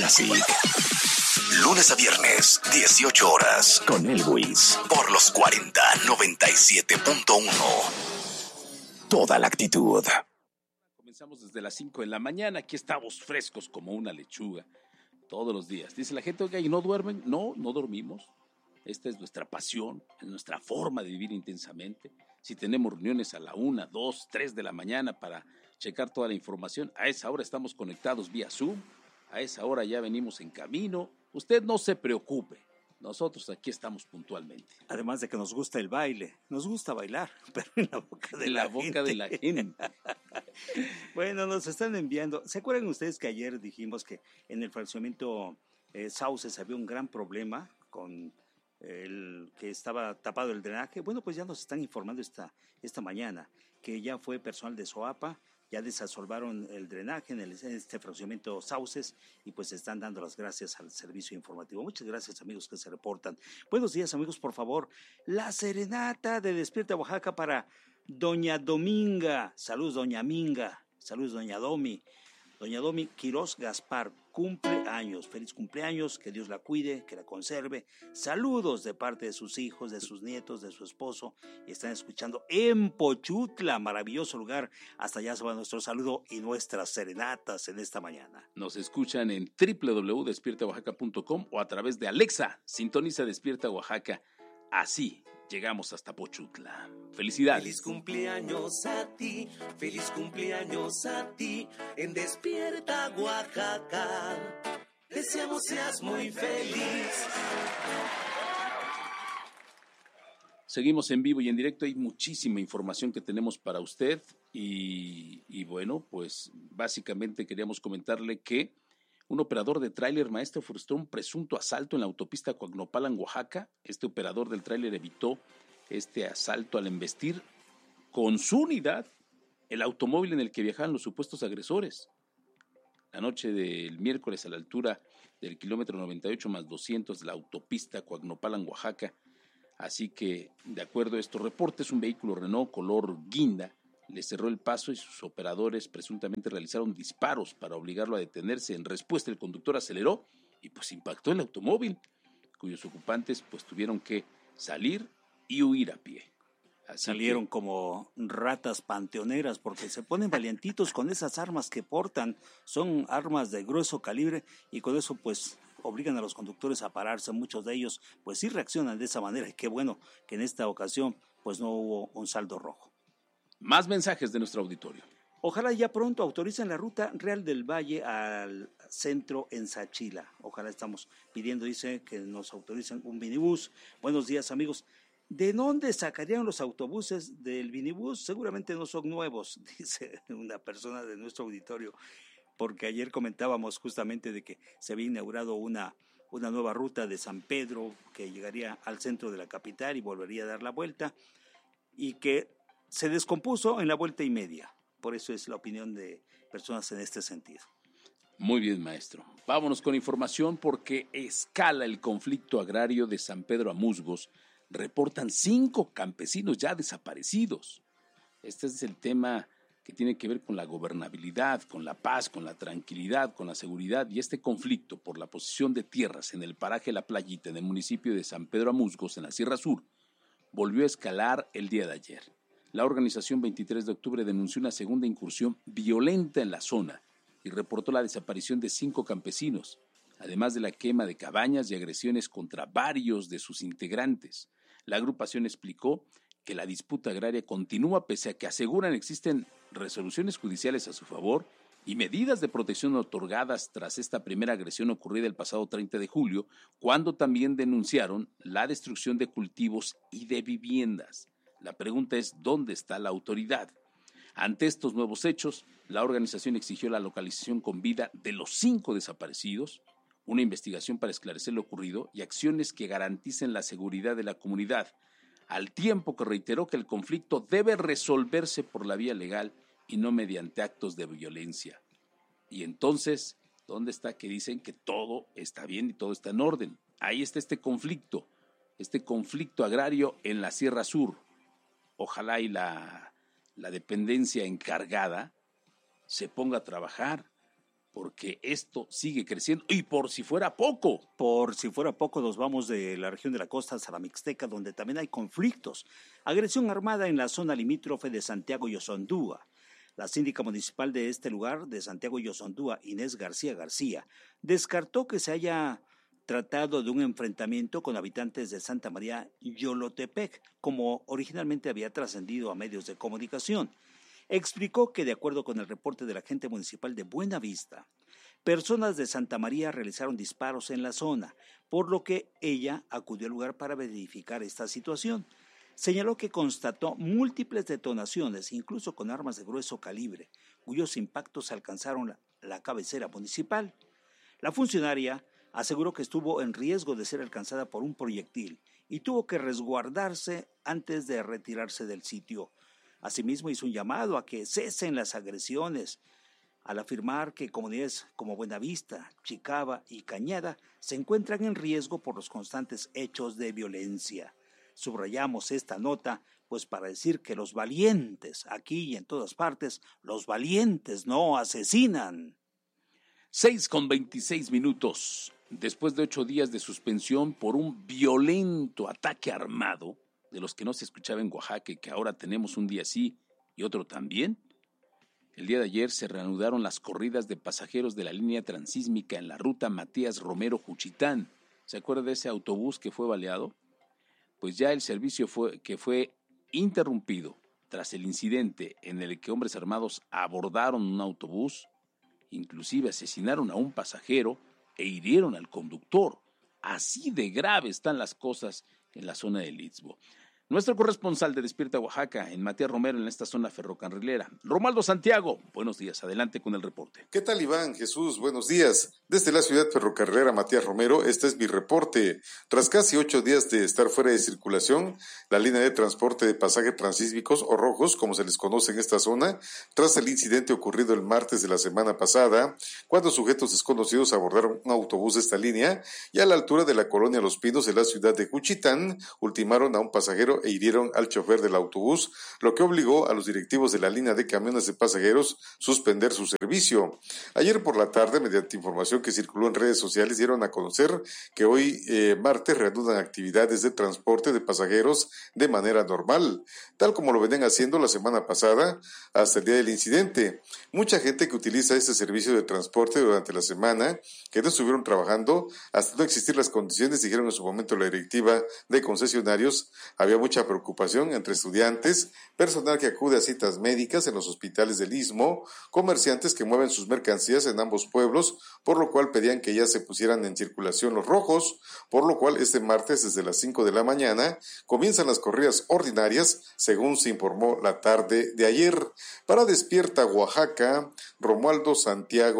Classic. Lunes a viernes, 18 horas, con Elwis, por los 4097.1. Toda la actitud. Comenzamos desde las 5 de la mañana, aquí estamos frescos como una lechuga, todos los días. Dice la gente, oiga, ¿y no duermen? No, no dormimos. Esta es nuestra pasión, es nuestra forma de vivir intensamente. Si tenemos reuniones a la 1, 2, 3 de la mañana para checar toda la información, a esa hora estamos conectados vía Zoom, a esa hora ya venimos en camino. Usted no se preocupe, nosotros aquí estamos puntualmente. Además de que nos gusta el baile, nos gusta bailar, pero en la boca de la gente. De la gente. Bueno, nos están enviando. ¿Se acuerdan ustedes que ayer dijimos que en el fraccionamiento Sauces había un gran problema con el que estaba tapado el drenaje? Bueno, pues ya nos están informando esta mañana que ya fue personal de SOAPA, ya desasolvaron el drenaje en este fraccionamiento Sauces y pues están dando las gracias al servicio informativo. Muchas gracias, amigos que se reportan. Buenos días, amigos, por favor. La serenata de Despierta Oaxaca para doña Dominga. Saludos, doña Minga. Saludos, doña Domi. Doña Domi Quirós Gaspar, cumpleaños, feliz cumpleaños, que Dios la cuide, que la conserve. Saludos de parte de sus hijos, de sus nietos, de su esposo. Están escuchando en Pochutla, maravilloso lugar. Hasta allá se va nuestro saludo y nuestras serenatas en esta mañana. Nos escuchan en www.despiertaoaxaca.com o a través de Alexa. Sintoniza Despierta Oaxaca. Así llegamos hasta Pochutla. Felicidades. Feliz cumpleaños a ti, feliz cumpleaños a ti, en Despierta Oaxaca. Deseamos seas muy feliz. Seguimos en vivo y en directo, hay muchísima información que tenemos para usted y bueno, pues básicamente queríamos comentarle que un operador de tráiler, maestro, frustró un presunto asalto en la autopista Coacnopalan, Oaxaca. Este operador del tráiler evitó este asalto al embestir con su unidad el automóvil en el que viajaban los supuestos agresores. La noche del miércoles a la altura del kilómetro 98 más 200 de la autopista Coacnopalan, Oaxaca. Así que, de acuerdo a estos reportes, un vehículo Renault color guinda le cerró el paso y sus operadores presuntamente realizaron disparos para obligarlo a detenerse. En respuesta, el conductor aceleró y pues impactó el automóvil, cuyos ocupantes pues tuvieron que salir y huir a pie. Así salieron como ratas panteoneras porque se ponen valientitos con esas armas que portan. Son armas de grueso calibre y con eso pues obligan a los conductores a pararse. Muchos de ellos pues sí reaccionan de esa manera y qué bueno que en esta ocasión pues no hubo un saldo rojo. Más mensajes de nuestro auditorio. Ojalá ya pronto autoricen la ruta Real del Valle al centro en Sachila. Ojalá estamos pidiendo, dice, que nos autoricen un minibús. Buenos días, amigos. ¿De dónde sacarían los autobuses del minibús? Seguramente no son nuevos, dice una persona de nuestro auditorio, porque ayer comentábamos justamente de que se había inaugurado una nueva ruta de San Pedro que llegaría al centro de la capital y volvería a dar la vuelta y que se descompuso en la vuelta y media. Por eso es la opinión de personas en este sentido. Muy bien, maestro. Vámonos con información porque escala el conflicto agrario de San Pedro a Musgos. Reportan 5 campesinos ya desaparecidos. Este es el tema que tiene que ver con la gobernabilidad, con la paz, con la tranquilidad, con la seguridad. Y este conflicto por la posesión de tierras en el paraje La Playita, en el municipio de San Pedro a Musgos, en la Sierra Sur, volvió a escalar el día de ayer. La organización 23 de octubre denunció una segunda incursión violenta en la zona y reportó la desaparición de 5 campesinos, además de la quema de cabañas y agresiones contra varios de sus integrantes. La agrupación explicó que la disputa agraria continúa pese a que aseguran existen resoluciones judiciales a su favor y medidas de protección otorgadas tras esta primera agresión ocurrida el pasado 30 de julio, cuando también denunciaron la destrucción de cultivos y de viviendas. La pregunta es, ¿dónde está la autoridad? Ante estos nuevos hechos, la organización exigió la localización con vida de los 5 desaparecidos, una investigación para esclarecer lo ocurrido y acciones que garanticen la seguridad de la comunidad, al tiempo que reiteró que el conflicto debe resolverse por la vía legal y no mediante actos de violencia. Y entonces, ¿dónde está que dicen que todo está bien y todo está en orden? Ahí está este conflicto agrario en la Sierra Sur. Ojalá y la dependencia encargada se ponga a trabajar, porque esto sigue creciendo y por si fuera poco. Por si fuera poco, nos vamos de la región de la costa hasta la Mixteca, donde también hay conflictos. Agresión armada en la zona limítrofe de Santiago y Osondúa. La síndica municipal de este lugar, de Santiago y Osondúa, Inés García, descartó que se haya tratado de un enfrentamiento con habitantes de Santa María Yolotepec, como originalmente había trascendido a medios de comunicación. Explicó que, de acuerdo con el reporte del agente municipal de Buenavista, personas de Santa María realizaron disparos en la zona, por lo que ella acudió al lugar para verificar esta situación. Señaló que constató múltiples detonaciones, incluso con armas de grueso calibre, cuyos impactos alcanzaron la cabecera municipal. La funcionaria aseguró que estuvo en riesgo de ser alcanzada por un proyectil y tuvo que resguardarse antes de retirarse del sitio. Asimismo, hizo un llamado a que cesen las agresiones, al afirmar que comunidades como Buenavista, Chicaba y Cañada se encuentran en riesgo por los constantes hechos de violencia. Subrayamos esta nota, pues para decir que los valientes, aquí y en todas partes, los valientes no asesinan. 6:26. Después de 8 días de suspensión por un violento ataque armado, de los que no se escuchaba en Oaxaca y que ahora tenemos un día sí y otro también, el día de ayer se reanudaron las corridas de pasajeros de la línea transísmica en la ruta Matías Romero-Juchitán. ¿Se acuerda de ese autobús que fue baleado? Pues ya el servicio fue interrumpido tras el incidente en el que hombres armados abordaron un autobús, inclusive asesinaron a un pasajero e hirieron al conductor. Así de grave están las cosas en la zona del Istmo. Nuestro corresponsal de Despierta Oaxaca, en Matías Romero, en esta zona ferrocarrilera, Romualdo Santiago. Buenos días, adelante con el reporte. ¿Qué tal, Iván? Jesús, buenos días. Desde la ciudad ferrocarrilera Matías Romero, este es mi reporte. Tras casi 8 días de estar fuera de circulación, la línea de transporte de pasajes transísmicos o rojos, como se les conoce en esta zona, tras el incidente ocurrido el martes de la semana pasada, cuando sujetos desconocidos abordaron un autobús de esta línea y a la altura de la colonia Los Pinos de la ciudad de Juchitán, ultimaron a un pasajero e hirieron al chofer del autobús, lo que obligó a los directivos de la línea de camiones de pasajeros suspender su servicio. Ayer por la tarde, mediante información que circuló en redes sociales, dieron a conocer que hoy martes reanudan actividades de transporte de pasajeros de manera normal, tal como lo venían haciendo la semana pasada hasta el día del incidente. Mucha gente que utiliza este servicio de transporte durante la semana, que no estuvieron trabajando hasta no existir las condiciones, dijeron en su momento la directiva de concesionarios. Había mucha preocupación entre estudiantes, personal que acude a citas médicas en los hospitales del Istmo, comerciantes que mueven sus mercancías en ambos pueblos, por lo cual pedían que ya se pusieran en circulación los rojos, por lo cual este martes desde las 5 de la mañana comienzan las corridas ordinarias, según se informó la tarde de ayer. Para Despierta Oaxaca, Romualdo Santiago.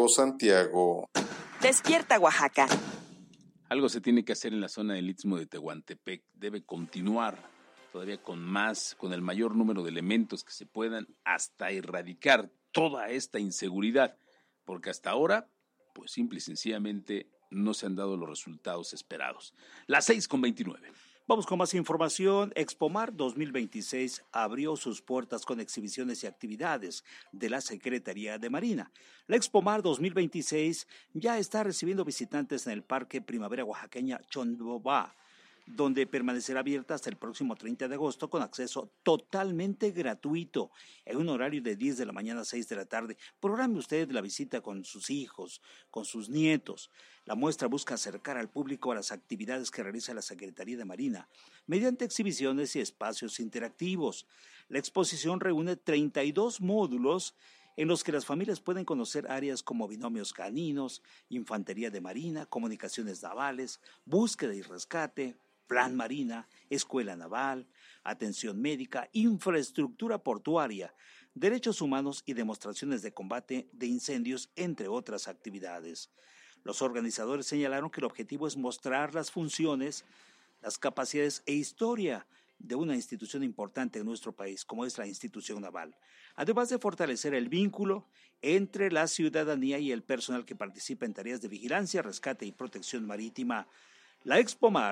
Despierta Oaxaca. Algo se tiene que hacer en la zona del Istmo de Tehuantepec. Debe continuar todavía con el mayor número de elementos que se puedan, hasta erradicar toda esta inseguridad, porque hasta ahora, pues simple y sencillamente no se han dado los resultados esperados. Las 6:29. Vamos con más información. Expomar 2026 abrió sus puertas con exhibiciones y actividades de la Secretaría de Marina. La Expomar 2026 ya está recibiendo visitantes en el Parque Primavera Oaxaqueña Chondobá, donde permanecerá abierta hasta el próximo 30 de agosto con acceso totalmente gratuito, en un horario de 10 de la mañana a 6 de la tarde. Programe usted la visita con sus hijos, con sus nietos. La muestra busca acercar al público a las actividades que realiza la Secretaría de Marina, mediante exhibiciones y espacios interactivos. La exposición reúne 32 módulos en los que las familias pueden conocer áreas como binomios caninos, infantería de marina, comunicaciones navales, búsqueda y rescate, plan marina, escuela naval, atención médica, infraestructura portuaria, derechos humanos y demostraciones de combate de incendios, entre otras actividades. Los organizadores señalaron que el objetivo es mostrar las funciones, las capacidades e historia de una institución importante en nuestro país, como es la institución naval, además de fortalecer el vínculo entre la ciudadanía y el personal que participa en tareas de vigilancia, rescate y protección marítima. La Expomar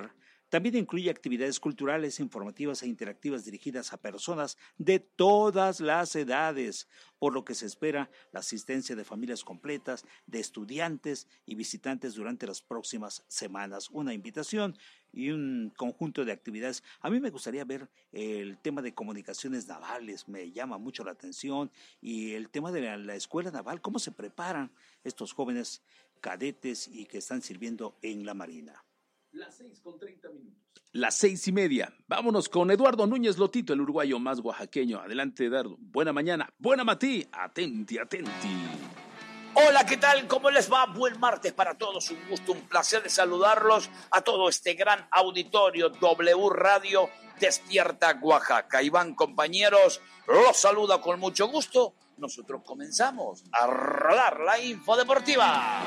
También incluye actividades culturales, informativas e interactivas dirigidas a personas de todas las edades, por lo que se espera la asistencia de familias completas, de estudiantes y visitantes durante las próximas semanas. Una invitación y un conjunto de actividades. A mí me gustaría ver el tema de comunicaciones navales, me llama mucho la atención, y el tema de la escuela naval, cómo se preparan estos jóvenes cadetes y que están sirviendo en la Marina. Las 6:30. Las 6:30. Vámonos con Eduardo Núñez Lotito, el uruguayo más oaxaqueño. Adelante, Eduardo. Buena mañana. Buena matí. Atenti, atenti. Hola, ¿qué tal? ¿Cómo les va? Buen martes para todos. Un gusto, un placer de saludarlos a todo este gran auditorio W Radio Despierta Oaxaca. Iván, compañeros, los saluda con mucho gusto. Nosotros comenzamos a rodar la info deportiva.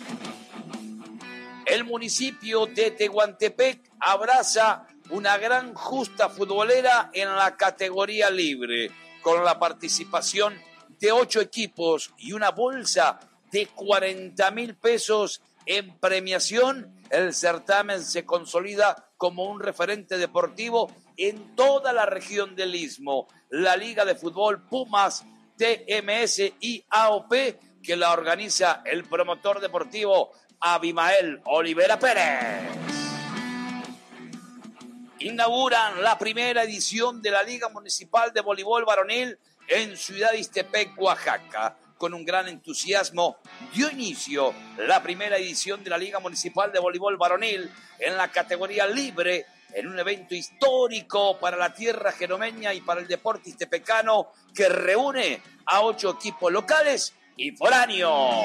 El municipio de Tehuantepec abraza una gran justa futbolera en la categoría libre, con la participación de 8 equipos y una bolsa de 40,000 pesos en premiación. El certamen se consolida como un referente deportivo en toda la región del Istmo. La Liga de Fútbol Pumas, TMS y AOP, que la organiza el promotor deportivo Abimael Olivera Pérez. Inauguran la primera edición de la Liga Municipal de Voleibol Varonil en Ciudad Ixtepec, Oaxaca. Con un gran entusiasmo dio inicio la primera edición de la Liga Municipal de Voleibol Varonil en la categoría libre, en un evento histórico para la tierra jeromeña y para el deporte ixtepecano, que reúne a 8 equipos locales y foráneos.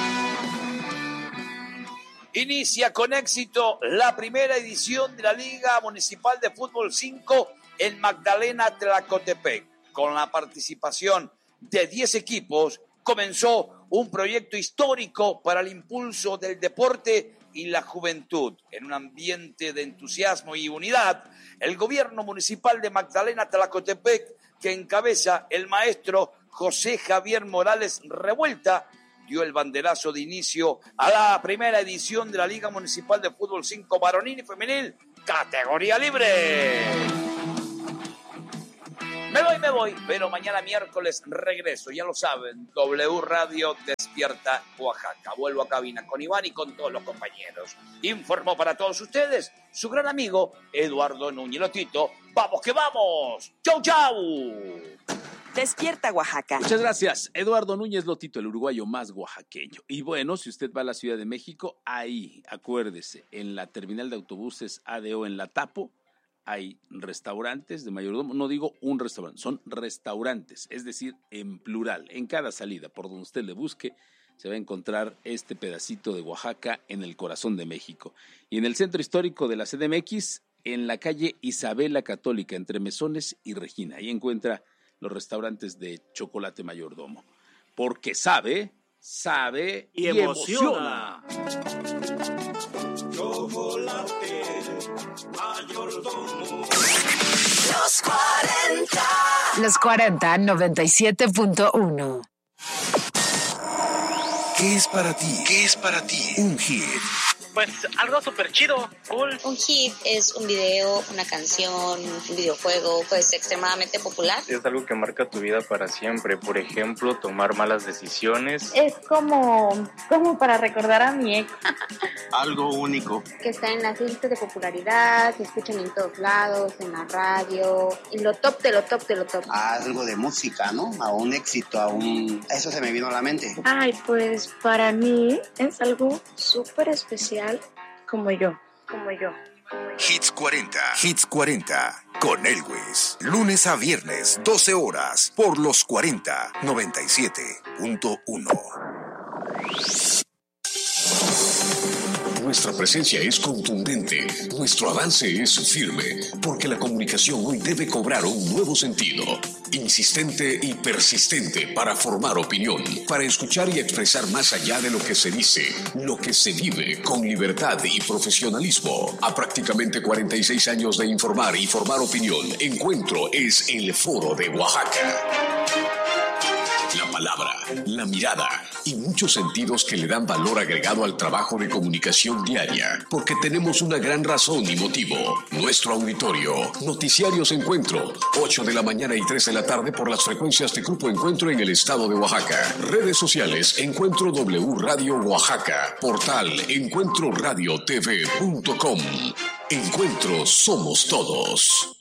Inicia con éxito la primera edición de la Liga Municipal de Fútbol 5 en Magdalena, Tlacotepec. Con la participación de 10 equipos, comenzó un proyecto histórico para el impulso del deporte y la juventud. En un ambiente de entusiasmo y unidad, el gobierno municipal de Magdalena, Tlacotepec, que encabeza el maestro José Javier Morales Revuelta, dio el banderazo de inicio a la primera edición de la Liga Municipal de Fútbol 5 varonil y femenil, categoría libre. Me voy, pero mañana miércoles regreso, ya lo saben, W Radio Despierta Oaxaca. Vuelvo a cabina con Iván y con todos los compañeros. Informó para todos ustedes su gran amigo Eduardo Núñez Lotito. ¡Vamos que vamos! ¡Chau, chau! Despierta Oaxaca. Muchas gracias, Eduardo Núñez Lotito, el uruguayo más oaxaqueño. Y bueno, si usted va a la Ciudad de México, ahí, acuérdese, en la terminal de autobuses ADO en La Tapo, hay restaurantes de mayordomo. No digo un restaurante, son restaurantes, es decir, en plural. En cada salida, por donde usted le busque, se va a encontrar este pedacito de Oaxaca en el corazón de México. Y en el centro histórico de la CDMX, en la calle Isabela Católica, entre Mesones y Regina. Ahí encuentra los restaurantes de Chocolate Mayordomo. Porque sabe y emociona. Chocolate Mayordomo. Los 40. Los 40, 97.1. ¿Qué es para ti? ¿Qué es para ti un hit? Pues algo súper chido, cool. Un hit es un video, una canción, un videojuego, pues extremadamente popular. Es algo que marca tu vida para siempre. Por ejemplo, tomar malas decisiones. Es como para recordar a mi ex. Algo único. Que está en las listas de popularidad, se escuchan en todos lados, en la radio, y lo top de lo top de lo top. Algo de música, ¿no? A un éxito, Eso se me vino a la mente. Ay, pues para mí es algo súper especial. Como yo. Hits 40. Hits 40 con Elwis. Lunes a viernes, 12 horas, por los 40, 97.1. Nuestra presencia es contundente, nuestro avance es firme, porque la comunicación hoy debe cobrar un nuevo sentido, insistente y persistente para formar opinión, para escuchar y expresar más allá de lo que se dice, lo que se vive con libertad y profesionalismo. A prácticamente 46 años de informar y formar opinión, Encuentro es el Foro de Oaxaca. La palabra, la mirada y muchos sentidos que le dan valor agregado al trabajo de comunicación diaria, porque tenemos una gran razón y motivo. Nuestro auditorio, Noticiarios Encuentro, 8 de la mañana y 3 de la tarde por las frecuencias de Grupo Encuentro en el estado de Oaxaca. Redes sociales, Encuentro W Radio Oaxaca. Portal encuentroradiotv.com. Encuentro somos todos.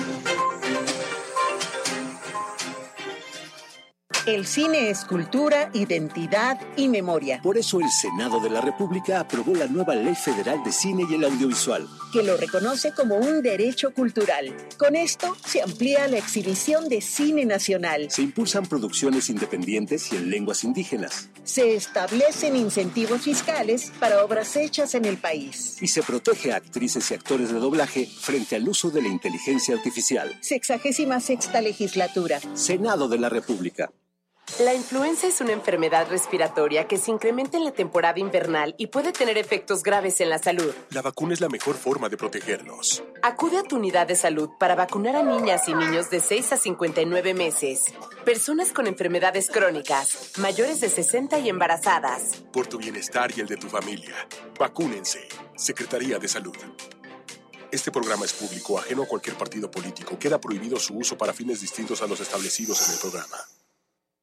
El cine es cultura, identidad y memoria. Por eso el Senado de la República aprobó la nueva Ley Federal de Cine y el Audiovisual, que lo reconoce como un derecho cultural. Con esto se amplía la exhibición de cine nacional. Se impulsan producciones independientes y en lenguas indígenas. Se establecen incentivos fiscales para obras hechas en el país. Y se protege a actrices y actores de doblaje frente al uso de la inteligencia artificial. 66ª legislatura. Senado de la República. La influenza es una enfermedad respiratoria que se incrementa en la temporada invernal y puede tener efectos graves en la salud. La vacuna es la mejor forma de protegernos. Acude a tu unidad de salud para vacunar a niñas y niños de 6 a 59 meses, personas con enfermedades crónicas, mayores de 60 y embarazadas. Por tu bienestar y el de tu familia, vacúnense. Secretaría de Salud. Este programa es público, ajeno a cualquier partido político. Queda prohibido su uso para fines distintos a los establecidos en el programa.